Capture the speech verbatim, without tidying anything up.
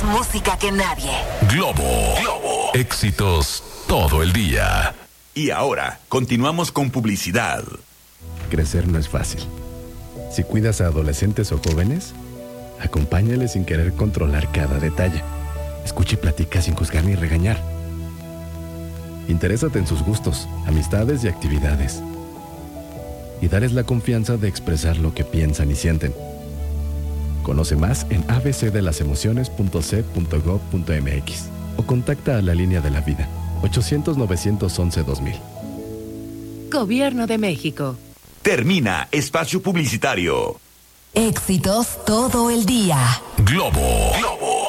música que nadie. Globo. Globo. Éxitos todo el día. Y ahora, continuamos con publicidad. Crecer no es fácil. Si cuidas a adolescentes o jóvenes, acompáñales sin querer controlar cada detalle. Escucha y platica sin juzgar ni regañar. Interésate en sus gustos, amistades y actividades. Y darles la confianza de expresar lo que piensan y sienten. Conoce más en a b c de las emociones punto c punto gov punto m x o contacta a la línea de la vida ochocientos, novecientos once, dos mil. Gobierno de México. Termina espacio publicitario. Éxitos todo el día. Globo. Globo.